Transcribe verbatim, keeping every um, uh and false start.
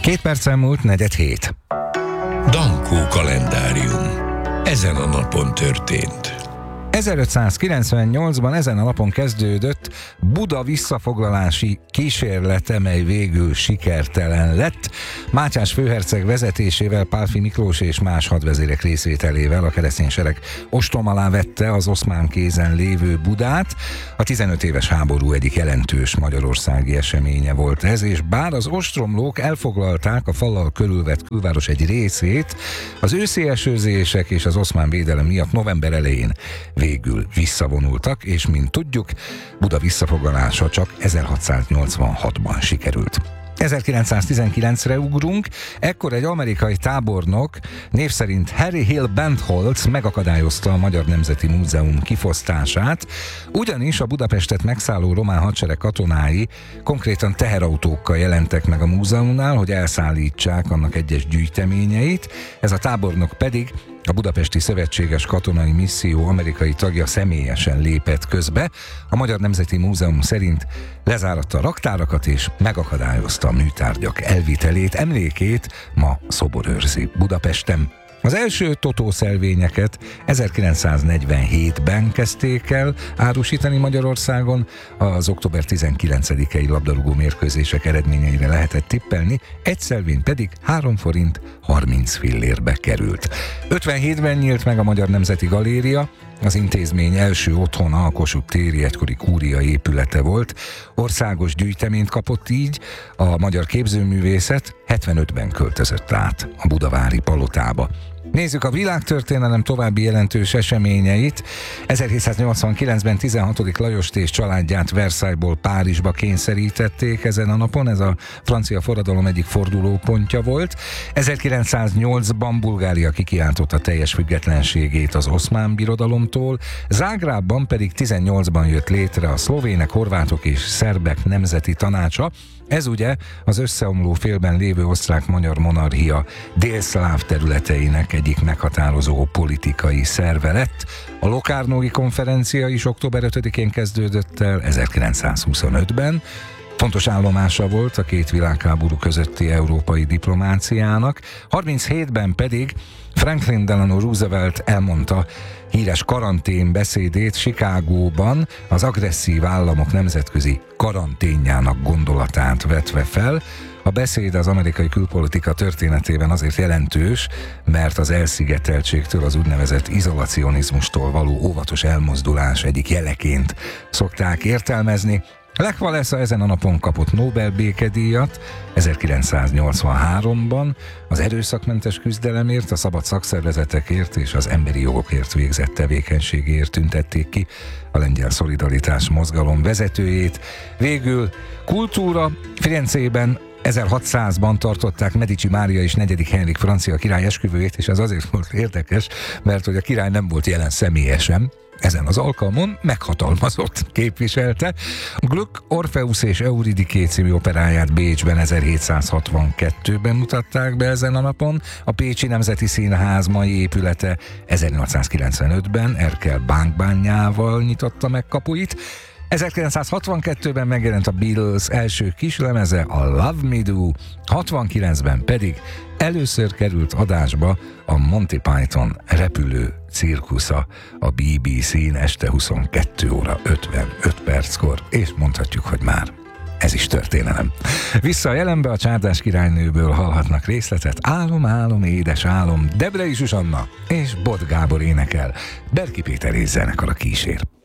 Két perccel múlt negyed hét. Dankó kalendárium. Ezen a napon történt. ezerötszázkilencvennyolcban ezen a napon kezdődött Buda visszafoglalási kísérlete, mely végül sikertelen lett. Mátyás főherceg vezetésével, Pálffy Miklós és más hadvezérek részvételével a keresztény sereg ostrom alá vette az oszmán kézen lévő Budát. A tizenöt éves háború egyik jelentős magyarországi eseménye volt ez, és bár az ostromlók elfoglalták a fallal körülvett külváros egy részét, az őszi esőzések és az oszmán védelem miatt november elején végül visszavonultak, és mint tudjuk, Buda visszafoglalása csak ezerhatszáznyolcvanhatban sikerült. ezerkilencszáztizenkilencre ugrunk, ekkor egy amerikai tábornok, név szerint Harry Hill Bentholz megakadályozta a Magyar Nemzeti Múzeum kifosztását, ugyanis a Budapestet megszálló román hadsereg katonái konkrétan teherautókkal jelentek meg a múzeumnál, hogy elszállítsák annak egyes gyűjteményeit, ez a tábornok pedig a Budapesti Szövetséges Katonai Misszió amerikai tagja személyesen lépett közbe. A Magyar Nemzeti Múzeum szerint lezáratta a raktárakat és megakadályozta a műtárgyak elvitelét, emlékét ma szobor őrzi Budapesten. Az első totószelvényeket ezerkilencszáznegyvenhétben kezdték el árusítani Magyarországon, az október tizenkilencedikei labdarúgó mérkőzések eredményeire lehetett tippelni, egy szelvény pedig három forint harminc fillérbe került. ötvenhétben nyílt meg a Magyar Nemzeti Galéria, az intézmény első otthona a Kossuth téri egykori kúria épülete volt. Országos gyűjteményt kapott így a magyar képzőművészet, hetvenötben költözött át a budavári palotába. Nézzük a világtörténelem további jelentős eseményeit. ezerhétszáznyolcvankilencben tizenhatodik Lajost és családját Versailles-ból Párizsba kényszerítették ezen a napon, ez a francia forradalom egyik fordulópontja volt. ezerkilencszáznyolcban Bulgária kikiáltotta teljes függetlenségét az Oszmán Birodalomtól, Zágrábban pedig tizennyolcban jött létre a szlovének, horvátok és szerbek nemzeti tanácsa. Ez ugye az összeomló félben lévő osztrák-magyar monarchia délszláv területeinek egyik meghatározó politikai szerve lett. A Locarnói konferencia is október ötödikén kezdődött el ezerkilencszázhuszonötben. Fontos állomása volt a két világháború közötti európai diplomáciának. harminchétben pedig Franklin Delano Roosevelt elmondta híres karantén beszédét Chicagóban, az agresszív államok nemzetközi karanténjának gondolatát vetve fel. A beszéd az amerikai külpolitika történetében azért jelentős, mert az elszigeteltségtől, az úgynevezett izolacionizmustól való óvatos elmozdulás egyik jeleként szokták értelmezni. Lech Walesa ezen a napon kapott Nobel békedíjat, ezerkilencszáznyolcvanháromban az erőszakmentes küzdelemért, a szabad szakszervezetekért és az emberi jogokért végzett tevékenységéért tüntették ki a lengyel szolidaritás mozgalom vezetőjét. Végül kultúra. Firenzében ezerhatszázban tartották Medici Mária és negyedik Henrik francia király esküvőjét, és ez azért volt érdekes, mert hogy a király nem volt jelen személyesen, ezen az alkalmon meghatalmazott képviselte. Gluck, Orpheus és Euridiké című operáját Bécsben ezerhétszázhatvankettőben mutatták be ezen a napon. A Pécsi Nemzeti Színház mai épülete ezernyolcszázkilencvenötben Erkel bánkbányával nyitotta meg kapuit. ezerkilencszázhatvankettőben megjelent a Beatles első kislemeze, a Love Me Do, hatvankilencben pedig először került adásba a Monty Python repülő cirkusza a bé bé cén este huszonkettő óra ötvenöt perckor, és mondhatjuk, hogy már ez is történelem. Vissza a jelenbe, a Csárdás királynőből hallhatnak részletet. Álom, álom, édes álom, Debrei Zsuzsanna és Bot Gábor énekel, Berki Péter és zenekar a kísér.